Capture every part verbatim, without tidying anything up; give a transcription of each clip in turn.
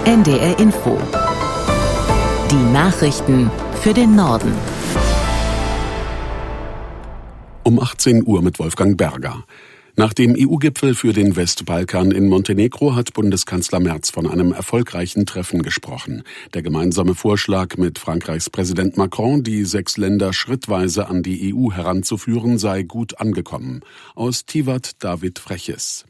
N D R Info. Die Nachrichten für den Norden. Um achtzehn Uhr mit Wolfgang Berger. Nach dem E U-Gipfel für den Westbalkan in Montenegro hat Bundeskanzler Merz von einem erfolgreichen Treffen gesprochen. Der gemeinsame Vorschlag mit Frankreichs Präsident Macron, die sechs Länder schrittweise an die E U heranzuführen, sei gut angekommen. Aus Tivat David Freches.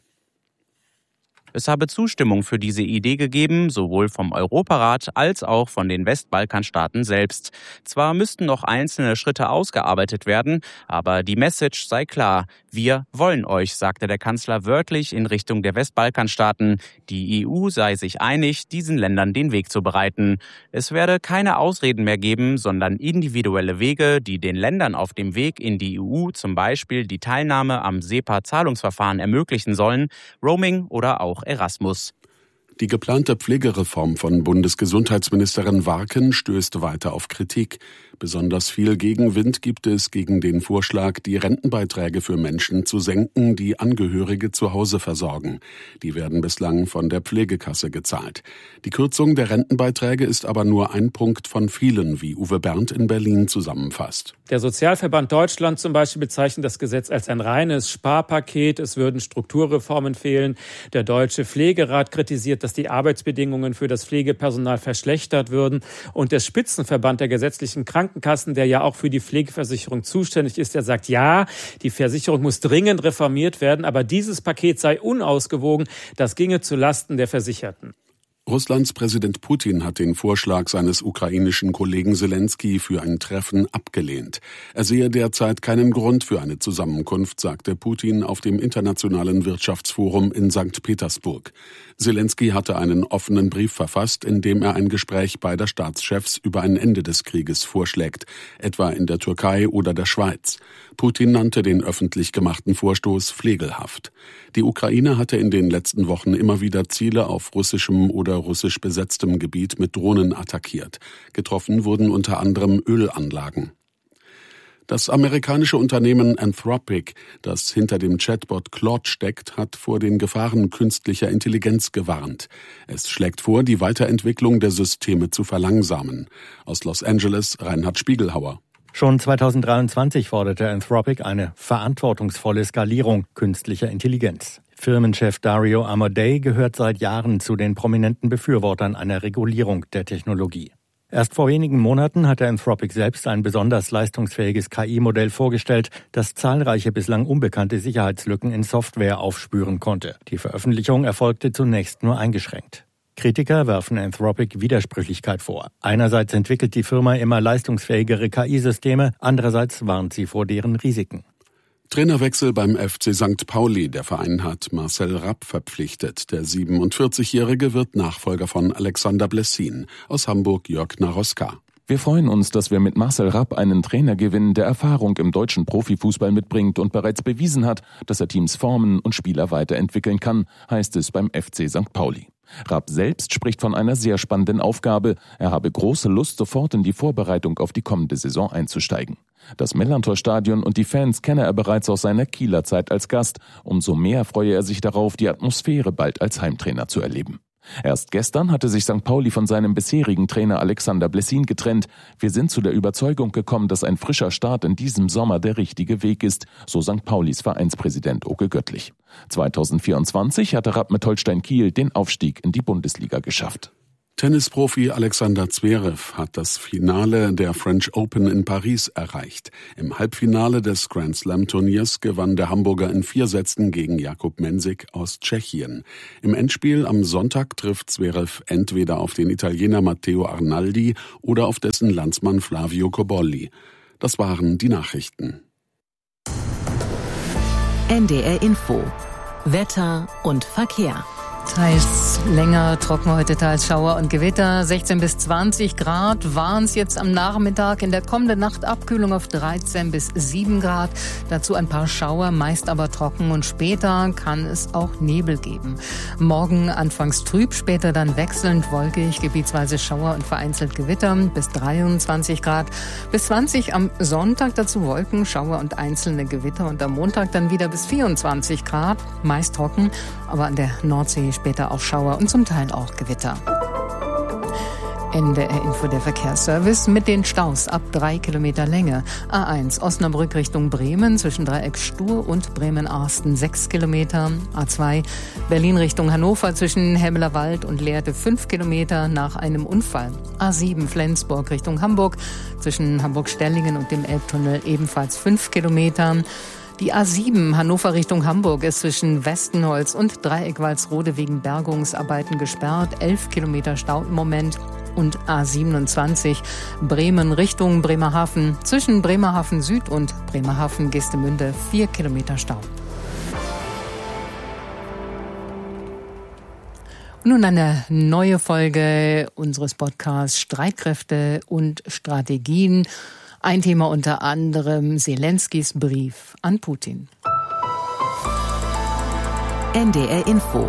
Es habe Zustimmung für diese Idee gegeben, sowohl vom Europarat als auch von den Westbalkanstaaten selbst. Zwar müssten noch einzelne Schritte ausgearbeitet werden, aber die Message sei klar. Wir wollen euch, sagte der Kanzler wörtlich in Richtung der Westbalkanstaaten. Die E U sei sich einig, diesen Ländern den Weg zu bereiten. Es werde keine Ausreden mehr geben, sondern individuelle Wege, die den Ländern auf dem Weg in die E U zum Beispiel die Teilnahme am SEPA-Zahlungsverfahren ermöglichen sollen, Roaming oder auch Erasmus. Die geplante Pflegereform von Bundesgesundheitsministerin Warken stößt weiter auf Kritik. Besonders viel Gegenwind gibt es gegen den Vorschlag, die Rentenbeiträge für Menschen zu senken, die Angehörige zu Hause versorgen. Die werden bislang von der Pflegekasse gezahlt. Die Kürzung der Rentenbeiträge ist aber nur ein Punkt von vielen, wie Uwe Berndt in Berlin zusammenfasst. Der Sozialverband Deutschland zum Beispiel bezeichnet das Gesetz als ein reines Sparpaket. Es würden Strukturreformen fehlen. Der Deutsche Pflegerat kritisiert, dass die Arbeitsbedingungen für das Pflegepersonal verschlechtert würden. Und der Spitzenverband der gesetzlichen Krankenkassen, der ja auch für die Pflegeversicherung zuständig ist, der sagt, ja, die Versicherung muss dringend reformiert werden, aber dieses Paket sei unausgewogen. Das ginge zu Lasten der Versicherten. Russlands Präsident Putin hat den Vorschlag seines ukrainischen Kollegen Selenskyj für ein Treffen abgelehnt. Er sehe derzeit keinen Grund für eine Zusammenkunft, sagte Putin auf dem Internationalen Wirtschaftsforum in Sankt Petersburg. Selenskyj hatte einen offenen Brief verfasst, in dem er ein Gespräch beider Staatschefs über ein Ende des Krieges vorschlägt, etwa in der Türkei oder der Schweiz. Putin nannte den öffentlich gemachten Vorstoß flegelhaft. Die Ukraine hatte in den letzten Wochen immer wieder Ziele auf russischem oder russisch besetztem Gebiet mit Drohnen attackiert. Getroffen wurden unter anderem Ölanlagen. Das amerikanische Unternehmen Anthropic, das hinter dem Chatbot Claude steckt, hat vor den Gefahren künstlicher Intelligenz gewarnt. Es schlägt vor, die Weiterentwicklung der Systeme zu verlangsamen. Aus Los Angeles Reinhard Spiegelhauer. Schon zweitausenddreiundzwanzig forderte Anthropic eine verantwortungsvolle Skalierung künstlicher Intelligenz. Firmenchef Dario Amodei gehört seit Jahren zu den prominenten Befürwortern einer Regulierung der Technologie. Erst vor wenigen Monaten hatte Anthropic selbst ein besonders leistungsfähiges K I-Modell vorgestellt, das zahlreiche bislang unbekannte Sicherheitslücken in Software aufspüren konnte. Die Veröffentlichung erfolgte zunächst nur eingeschränkt. Kritiker werfen Anthropic Widersprüchlichkeit vor. Einerseits entwickelt die Firma immer leistungsfähigere K I-Systeme, andererseits warnt sie vor deren Risiken. Trainerwechsel beim F C Sankt Pauli. Der Verein hat Marcel Rapp verpflichtet. Der siebenundvierzigjährige wird Nachfolger von Alexander Blessin. Aus Hamburg Jörg Naroska. Wir freuen uns, dass wir mit Marcel Rapp einen Trainer gewinnen, der Erfahrung im deutschen Profifußball mitbringt und bereits bewiesen hat, dass er Teams formen und Spieler weiterentwickeln kann, heißt es beim F C Sankt Pauli. Rapp selbst spricht von einer sehr spannenden Aufgabe. Er habe große Lust, sofort in die Vorbereitung auf die kommende Saison einzusteigen. Das Mellerntor-Stadion und die Fans kenne er bereits aus seiner Kieler Zeit als Gast. Umso mehr freue er sich darauf, die Atmosphäre bald als Heimtrainer zu erleben. Erst gestern hatte sich Sankt Pauli von seinem bisherigen Trainer Alexander Blessin getrennt. Wir sind zu der Überzeugung gekommen, dass ein frischer Start in diesem Sommer der richtige Weg ist, so Sankt Paulis Vereinspräsident Oke Göttlich. zweitausendvierundzwanzig hatte Rapp mit Holstein Kiel den Aufstieg in die Bundesliga geschafft. Tennisprofi Alexander Zverev hat das Finale der French Open in Paris erreicht. Im Halbfinale des Grand Slam Turniers gewann der Hamburger in vier Sätzen gegen Jakub Mensik aus Tschechien. Im Endspiel am Sonntag trifft Zverev entweder auf den Italiener Matteo Arnaldi oder auf dessen Landsmann Flavio Cobolli. Das waren die Nachrichten. N D R Info. Wetter und Verkehr. Teils länger trocken heute, teils Schauer und Gewitter. sechzehn bis zwanzig Grad waren es jetzt am Nachmittag. In der kommenden Nacht Abkühlung auf dreizehn bis sieben Grad. Dazu ein paar Schauer, meist aber trocken. Und später kann es auch Nebel geben. Morgen anfangs trüb, später dann wechselnd wolkig, gebietsweise Schauer und vereinzelt Gewitter bis dreiundzwanzig Grad. Bis zwanzig am Sonntag, dazu Wolken, Schauer und einzelne Gewitter. Und am Montag dann wieder bis vierundzwanzig Grad, meist trocken, aber an der Nordsee später auch Schauer und zum Teil auch Gewitter. N D R-Info, der Verkehrsservice mit den Staus ab drei Kilometer Länge. A eins Osnabrück Richtung Bremen zwischen Dreieck Stur und Bremen-Arsten sechs Kilometer. A zwei Berlin Richtung Hannover zwischen Hemmelerwald und Lehrte fünf Kilometer nach einem Unfall. A sieben Flensburg Richtung Hamburg zwischen Hamburg-Stellingen und dem Elbtunnel ebenfalls fünf Kilometer. Die A sieben Hannover Richtung Hamburg ist zwischen Westenholz und Dreieck Walsrode wegen Bergungsarbeiten gesperrt. elf Kilometer Stau im Moment. Und A siebenundzwanzig Bremen Richtung Bremerhaven zwischen Bremerhaven Süd und Bremerhaven Geestemünde vier Kilometer Stau. Und nun eine neue Folge unseres Podcasts Streitkräfte und Strategien. Ein Thema unter anderem Selenskys Brief an Putin. N D R Info.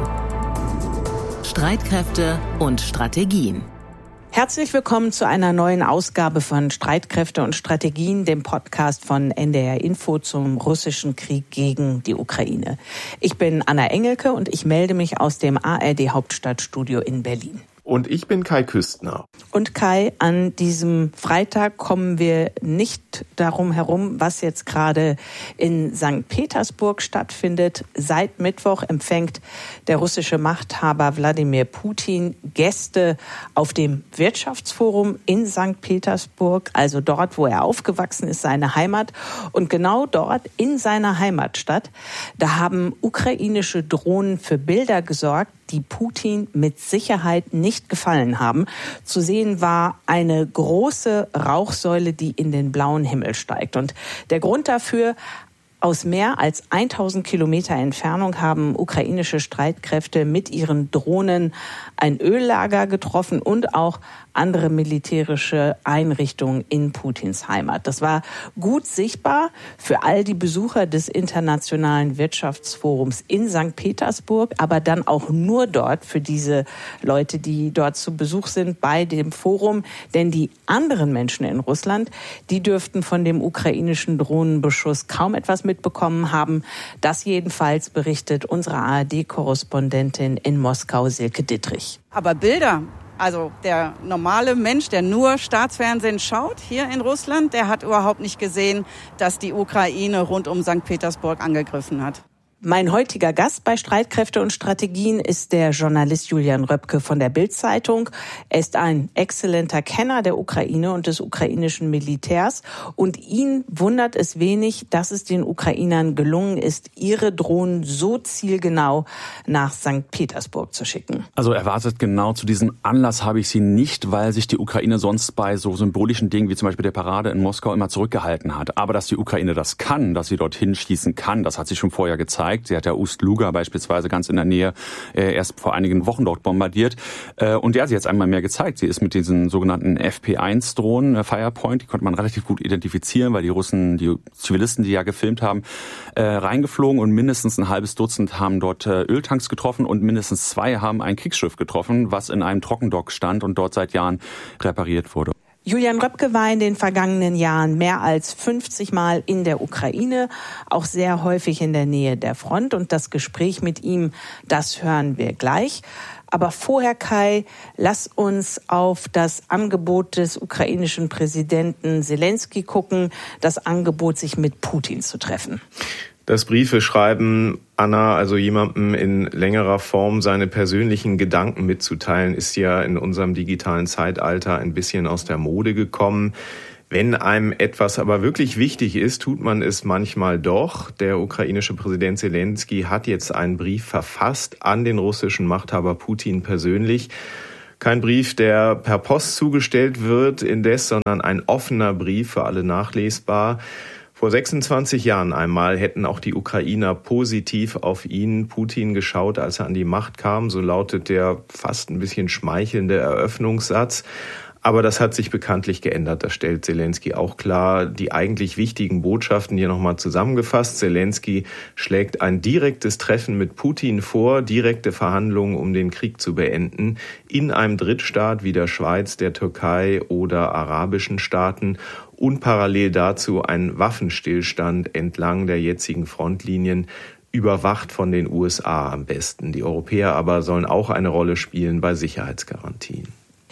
Streitkräfte und Strategien. Herzlich willkommen zu einer neuen Ausgabe von Streitkräfte und Strategien, dem Podcast von N D R Info zum russischen Krieg gegen die Ukraine. Ich bin Anna Engelke und ich melde mich aus dem A R D Hauptstadtstudio in Berlin. Und ich bin Kai Küstner. Und Kai, an diesem Freitag kommen wir nicht darum herum, was jetzt gerade in Sankt Petersburg stattfindet. Seit Mittwoch empfängt der russische Machthaber Wladimir Putin Gäste auf dem Wirtschaftsforum in Sankt Petersburg, also dort, wo er aufgewachsen ist, seine Heimat. Und genau dort in seiner Heimatstadt, da haben ukrainische Drohnen für Bilder gesorgt, die Putin mit Sicherheit nicht gefallen haben. Zu sehen war eine große Rauchsäule, die in den blauen Himmel steigt. Und der Grund dafür: aus mehr als tausend Kilometer Entfernung haben ukrainische Streitkräfte mit ihren Drohnen ein Öllager getroffen und auch andere militärische Einrichtungen in Putins Heimat. Das war gut sichtbar für all die Besucher des Internationalen Wirtschaftsforums in Sankt Petersburg, aber dann auch nur dort für diese Leute, die dort zu Besuch sind bei dem Forum. Denn die anderen Menschen in Russland, die dürften von dem ukrainischen Drohnenbeschuss kaum etwas mitbekommen haben. Das jedenfalls berichtet unsere A R D-Korrespondentin in Moskau, Silke Dittrich. Aber Bilder, also der normale Mensch, der nur Staatsfernsehen schaut hier in Russland, der hat überhaupt nicht gesehen, dass die Ukraine rund um Sankt Petersburg angegriffen hat. Mein heutiger Gast bei Streitkräfte und Strategien ist der Journalist Julian Röpke von der Bild-Zeitung. Er ist ein exzellenter Kenner der Ukraine und des ukrainischen Militärs. Und ihn wundert es wenig, dass es den Ukrainern gelungen ist, ihre Drohnen so zielgenau nach Sankt Petersburg zu schicken. Also erwartet genau zu diesem Anlass habe ich sie nicht, weil sich die Ukraine sonst bei so symbolischen Dingen wie zum Beispiel der Parade in Moskau immer zurückgehalten hat. Aber dass die Ukraine das kann, dass sie dorthin schießen kann, das hat sie schon vorher gezeigt. Sie hat ja Ust-Luga beispielsweise ganz in der Nähe äh, erst vor einigen Wochen dort bombardiert. Äh, und ja, sie hat es einmal mehr gezeigt. Sie ist mit diesen sogenannten F P eins Drohnen, äh, Firepoint, die konnte man relativ gut identifizieren, weil die Russen, die Zivilisten, die ja gefilmt haben, äh, reingeflogen und mindestens ein halbes Dutzend haben dort äh, Öltanks getroffen und mindestens zwei haben ein Kriegsschiff getroffen, was in einem Trockendock stand und dort seit Jahren repariert wurde. Julian Röpke war in den vergangenen Jahren mehr als fünfzig Mal in der Ukraine, auch sehr häufig in der Nähe der Front. Und das Gespräch mit ihm, das hören wir gleich. Aber vorher, Kai, lass uns auf das Angebot des ukrainischen Präsidenten Selensky gucken, das Angebot, sich mit Putin zu treffen. Das Briefe schreiben, Anna, also jemandem in längerer Form seine persönlichen Gedanken mitzuteilen, ist ja in unserem digitalen Zeitalter ein bisschen aus der Mode gekommen. Wenn einem etwas aber wirklich wichtig ist, tut man es manchmal doch. Der ukrainische Präsident Selensky hat jetzt einen Brief verfasst an den russischen Machthaber Putin persönlich. Kein Brief, der per Post zugestellt wird indes, sondern ein offener Brief, für alle nachlesbar. Vor sechsundzwanzig Jahren einmal hätten auch die Ukrainer positiv auf ihn, Putin, geschaut, als er an die Macht kam. So lautet der fast ein bisschen schmeichelnde Eröffnungssatz. Aber das hat sich bekanntlich geändert. Das stellt Selensky auch klar. Die eigentlich wichtigen Botschaften hier nochmal zusammengefasst. Selensky schlägt ein direktes Treffen mit Putin vor, direkte Verhandlungen, um den Krieg zu beenden, in einem Drittstaat wie der Schweiz, der Türkei oder arabischen Staaten. Und parallel dazu ein Waffenstillstand entlang der jetzigen Frontlinien, überwacht von den U S A am besten. Die Europäer aber sollen auch eine Rolle spielen bei Sicherheitsgarantien.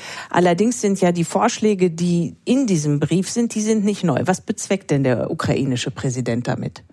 Allerdings sind ja die Vorschläge, die in diesem Brief sind, die sind nicht neu. Was bezweckt denn der ukrainische Präsident damit?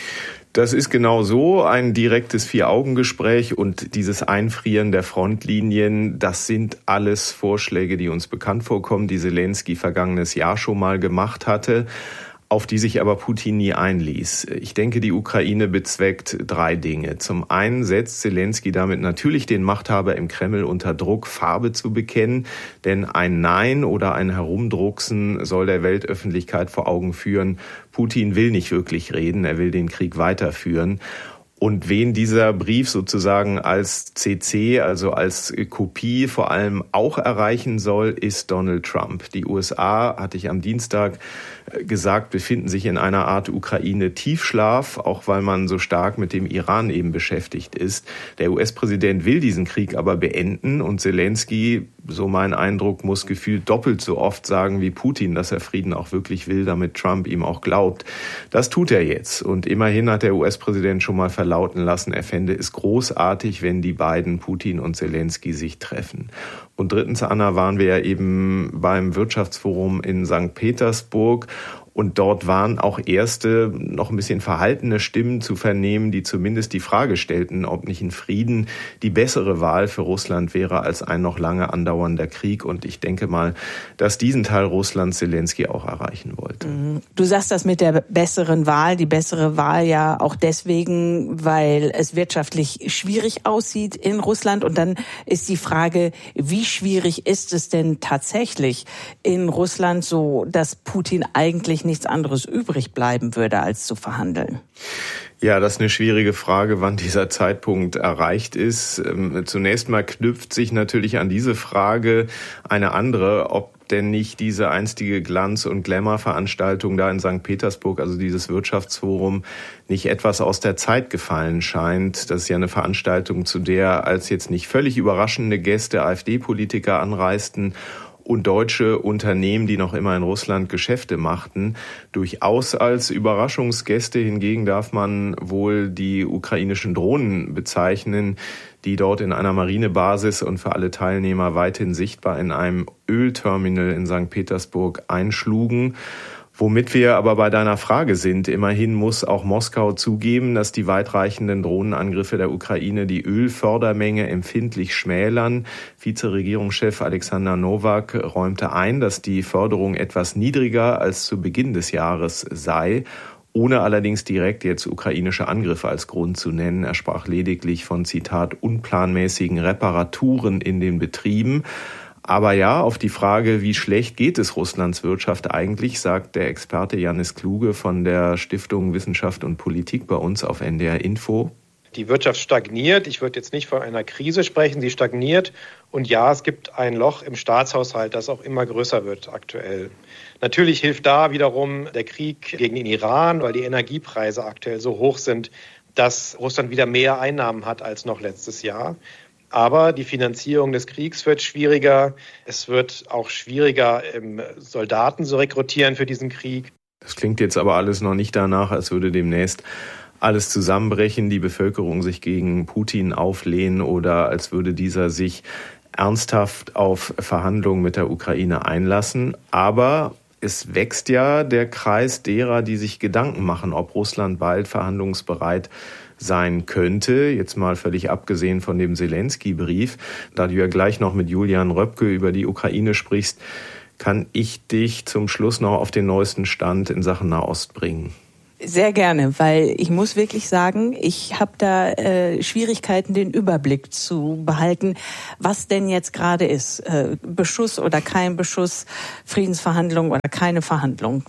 Das ist genau so, ein direktes Vier-Augen-Gespräch und dieses Einfrieren der Frontlinien, das sind alles Vorschläge, die uns bekannt vorkommen, die Selenskyj vergangenes Jahr schon mal gemacht hatte, auf die sich aber Putin nie einließ. Ich denke, die Ukraine bezweckt drei Dinge. Zum einen setzt Selenskyj damit natürlich den Machthaber im Kreml unter Druck, Farbe zu bekennen, denn ein Nein oder ein Herumdrucksen soll der Weltöffentlichkeit vor Augen führen, Putin will nicht wirklich reden, er will den Krieg weiterführen. Und wen dieser Brief sozusagen als C C, also als Kopie vor allem auch erreichen soll, ist Donald Trump. Die U S A, hatte ich am Dienstag gesagt, befinden sich in einer Art Ukraine-Tiefschlaf, auch weil man so stark mit dem Iran eben beschäftigt ist. Der U S-Präsident will diesen Krieg aber beenden und Selenskyj, so mein Eindruck, muss gefühlt doppelt so oft sagen wie Putin, dass er Frieden auch wirklich will, damit Trump ihm auch glaubt. Das tut er jetzt. Und immerhin hat der U S-Präsident schon mal verlauten lassen, er fände es großartig, wenn die beiden, Putin und Selenskyj, sich treffen. Und drittens, Anna, waren wir ja eben beim Wirtschaftsforum in Sankt Petersburg. Und dort waren auch erste, noch ein bisschen verhaltene Stimmen zu vernehmen, die zumindest die Frage stellten, ob nicht ein Frieden die bessere Wahl für Russland wäre als ein noch lange andauernder Krieg. Und ich denke mal, dass diesen Teil Russlands Selenskyj auch erreichen wollte. Du sagst das mit der besseren Wahl, die bessere Wahl ja auch deswegen, weil es wirtschaftlich schwierig aussieht in Russland. Und dann ist die Frage, wie schwierig ist es denn tatsächlich in Russland, so dass Putin eigentlich nichts anderes übrig bleiben würde, als zu verhandeln? Ja, das ist eine schwierige Frage, wann dieser Zeitpunkt erreicht ist. Zunächst mal knüpft sich natürlich an diese Frage eine andere, ob denn nicht diese einstige Glanz- und Glamour-Veranstaltung da in Sankt Petersburg, also dieses Wirtschaftsforum, nicht etwas aus der Zeit gefallen scheint. Das ist ja eine Veranstaltung, zu der als jetzt nicht völlig überraschende Gäste AfD-Politiker anreisten und deutsche Unternehmen, die noch immer in Russland Geschäfte machten. Durchaus als Überraschungsgäste hingegen darf man wohl die ukrainischen Drohnen bezeichnen, die dort in einer Marinebasis und für alle Teilnehmer weithin sichtbar in einem Ölterminal in Sankt Petersburg einschlugen. Womit wir aber bei deiner Frage sind, immerhin muss auch Moskau zugeben, dass die weitreichenden Drohnenangriffe der Ukraine die Ölfördermenge empfindlich schmälern. Vizeregierungschef Alexander Nowak räumte ein, dass die Förderung etwas niedriger als zu Beginn des Jahres sei, ohne allerdings direkt jetzt ukrainische Angriffe als Grund zu nennen. Er sprach lediglich von, Zitat, unplanmäßigen Reparaturen in den Betrieben. Aber ja, auf die Frage, wie schlecht geht es Russlands Wirtschaft eigentlich, sagt der Experte Janis Kluge von der Stiftung Wissenschaft und Politik bei uns auf N D R Info. Die Wirtschaft stagniert. Ich würde jetzt nicht von einer Krise sprechen. Sie stagniert. Und ja, es gibt ein Loch im Staatshaushalt, das auch immer größer wird aktuell. Natürlich hilft da wiederum der Krieg gegen den Iran, weil die Energiepreise aktuell so hoch sind, dass Russland wieder mehr Einnahmen hat als noch letztes Jahr. Aber die Finanzierung des Kriegs wird schwieriger. Es wird auch schwieriger, Soldaten zu rekrutieren für diesen Krieg. Das klingt jetzt aber alles noch nicht danach, als würde demnächst alles zusammenbrechen, die Bevölkerung sich gegen Putin auflehnen oder als würde dieser sich ernsthaft auf Verhandlungen mit der Ukraine einlassen. Aber es wächst ja der Kreis derer, die sich Gedanken machen, ob Russland bald verhandlungsbereit sein könnte, jetzt mal völlig abgesehen von dem Selenskyj-Brief. Da du ja gleich noch mit Julian Röpke über die Ukraine sprichst, kann ich dich zum Schluss noch auf den neuesten Stand in Sachen Nahost bringen. Sehr gerne, weil ich muss wirklich sagen, ich habe da äh, Schwierigkeiten, den Überblick zu behalten, was denn jetzt gerade ist. Äh, Beschuss oder kein Beschuss, Friedensverhandlung oder keine Verhandlung.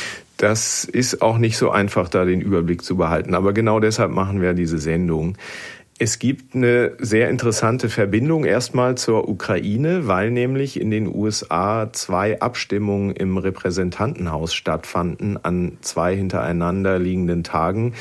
Das ist auch nicht so einfach, da den Überblick zu behalten. Aber genau deshalb machen wir diese Sendung. Es gibt eine sehr interessante Verbindung erstmal zur Ukraine, weil nämlich in den U S A zwei Abstimmungen im Repräsentantenhaus stattfanden an zwei hintereinander liegenden Tagen.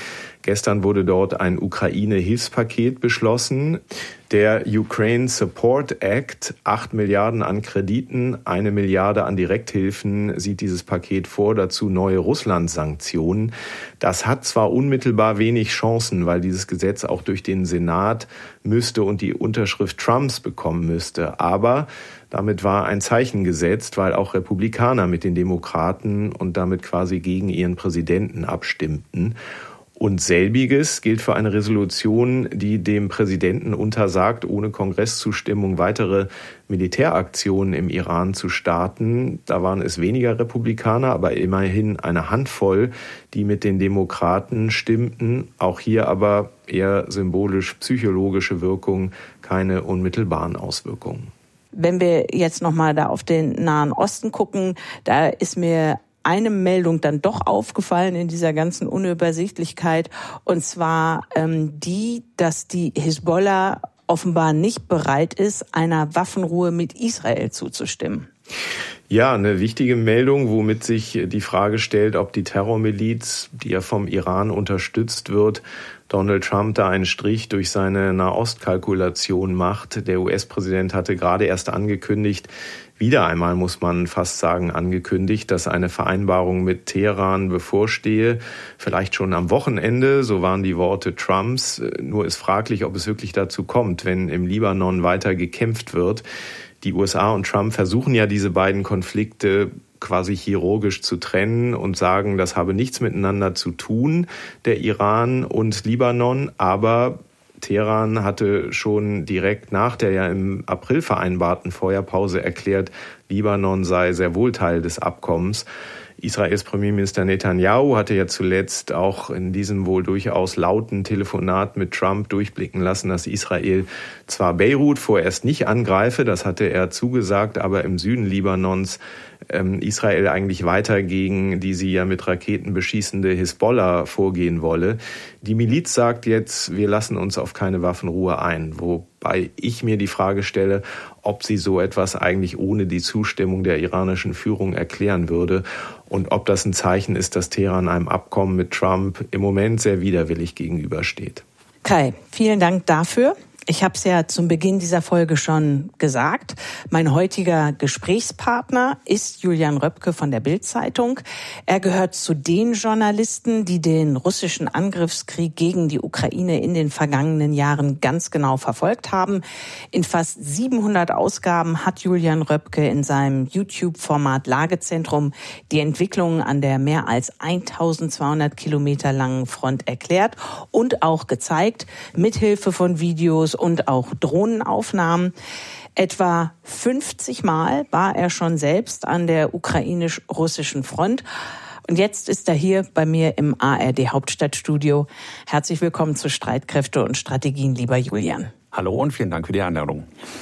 Gestern wurde dort ein Ukraine-Hilfspaket beschlossen. Der Ukraine Support Act, acht Milliarden an Krediten, eine Milliarde an Direkthilfen, sieht dieses Paket vor, dazu neue Russland-Sanktionen. Das hat zwar unmittelbar wenig Chancen, weil dieses Gesetz auch durch den Senat müsste und die Unterschrift Trumps bekommen müsste. Aber damit war ein Zeichen gesetzt, weil auch Republikaner mit den Demokraten und damit quasi gegen ihren Präsidenten abstimmten. Und selbiges gilt für eine Resolution, die dem Präsidenten untersagt, ohne Kongresszustimmung weitere Militäraktionen im Iran zu starten. Da waren es weniger Republikaner, aber immerhin eine Handvoll, die mit den Demokraten stimmten. Auch hier aber eher symbolisch-psychologische Wirkung, keine unmittelbaren Auswirkungen. Wenn wir jetzt nochmal da auf den Nahen Osten gucken, da ist mir eine Meldung dann doch aufgefallen in dieser ganzen Unübersichtlichkeit, und zwar ähm, die, dass die Hisbollah offenbar nicht bereit ist, einer Waffenruhe mit Israel zuzustimmen. Ja, eine wichtige Meldung, womit sich die Frage stellt, ob die Terrormiliz, die ja vom Iran unterstützt wird, Donald Trump da einen Strich durch seine Nahostkalkulation macht. Der U S-Präsident hatte gerade erst angekündigt, wieder einmal muss man fast sagen, angekündigt, dass eine Vereinbarung mit Teheran bevorstehe. Vielleicht schon am Wochenende, so waren die Worte Trumps. Nur ist fraglich, ob es wirklich dazu kommt, wenn im Libanon weiter gekämpft wird. Die U S A und Trump versuchen ja, diese beiden Konflikte quasi chirurgisch zu trennen und sagen, das habe nichts miteinander zu tun, der Iran und Libanon. Aber Teheran hatte schon direkt nach der ja im April vereinbarten Feuerpause erklärt, Libanon sei sehr wohl Teil des Abkommens. Israels Premierminister Netanyahu hatte ja zuletzt auch in diesem wohl durchaus lauten Telefonat mit Trump durchblicken lassen, dass Israel zwar Beirut vorerst nicht angreife, das hatte er zugesagt, aber im Süden Libanons ähm, Israel eigentlich weiter gegen die sie ja mit Raketen beschießende Hisbollah vorgehen wolle. Die Miliz sagt jetzt, wir lassen uns auf keine Waffenruhe ein, wobei ich mir die Frage stelle, ob sie so etwas eigentlich ohne die Zustimmung der iranischen Führung erklären würde und ob das ein Zeichen ist, dass Teheran einem Abkommen mit Trump im Moment sehr widerwillig gegenübersteht. Kai, vielen Dank dafür. Ich habe es ja zum Beginn dieser Folge schon gesagt. Mein heutiger Gesprächspartner ist Julian Röpke von der Bild-Zeitung. Er gehört zu den Journalisten, die den russischen Angriffskrieg gegen die Ukraine in den vergangenen Jahren ganz genau verfolgt haben. In fast siebenhundert Ausgaben hat Julian Röpke in seinem YouTube-Format Lagezentrum die Entwicklungen an der mehr als eintausendzweihundert Kilometer langen Front erklärt und auch gezeigt, mithilfe von Videos und auch Drohnenaufnahmen. Etwa fünfzig Mal war er schon selbst an der ukrainisch-russischen Front. Und jetzt ist er hier bei mir im A R D Hauptstadtstudio. Herzlich willkommen zu Streitkräfte und Strategien, lieber Julian. Hallo und vielen Dank für die Einladung.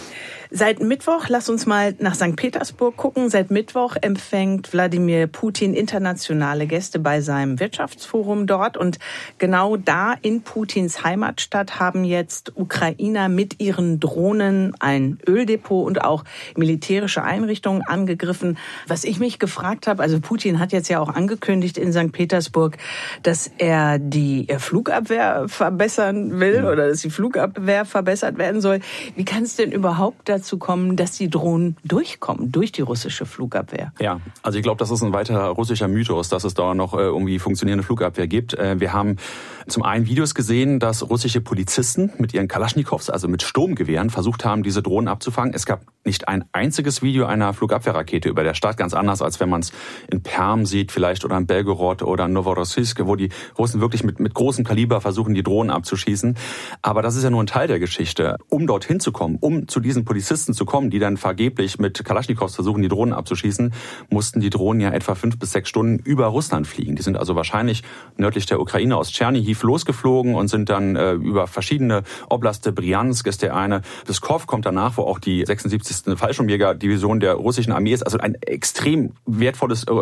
Seit Mittwoch, lass uns mal nach Sankt Petersburg gucken. Seit Mittwoch empfängt Wladimir Putin internationale Gäste bei seinem Wirtschaftsforum dort. Und genau da in Putins Heimatstadt haben jetzt Ukrainer mit ihren Drohnen ein Öldepot und auch militärische Einrichtungen angegriffen. Was ich mich gefragt habe, also Putin hat jetzt ja auch angekündigt in Sankt Petersburg, dass er die Flugabwehr verbessern will ja. oder dass die Flugabwehr verbessert werden soll. Wie kann es denn überhaupt dazu zu kommen, dass die Drohnen durchkommen, durch die russische Flugabwehr? Ja, also ich glaube, das ist ein weiterer russischer Mythos, dass es da noch irgendwie funktionierende Flugabwehr gibt. Wir haben zum einen Videos gesehen, dass russische Polizisten mit ihren Kalaschnikows, also mit Sturmgewehren, versucht haben, diese Drohnen abzufangen. Es gab nicht ein einziges Video einer Flugabwehrrakete über der Stadt, ganz anders, als wenn man es in Perm sieht vielleicht oder in Belgorod oder in Novorossiysk, wo die Russen wirklich mit, mit großem Kaliber versuchen, die Drohnen abzuschießen. Aber das ist ja nur ein Teil der Geschichte. Um dorthin zu kommen, um zu diesen Polizisten zu kommen, die dann vergeblich mit Kalaschnikows versuchen, die Drohnen abzuschießen, mussten die Drohnen ja etwa fünf bis sechs Stunden über Russland fliegen. Die sind also wahrscheinlich nördlich der Ukraine aus Tschernihiv losgeflogen und sind dann äh, über verschiedene Oblaste, Bryansk ist der eine, Pskov kommt danach, wo auch die sechsundsiebzigste Fallschirmjäger-Division der russischen Armee ist. Also ein extrem wertvolles äh,